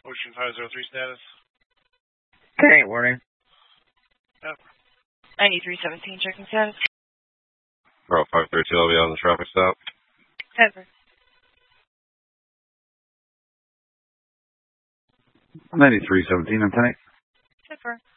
Ocean 503 status. 10-8 warning. Yep. 9317 checking status. Bro, 532, I'll be on the traffic stop. 10-4. 9317 on 10-8. 10-4.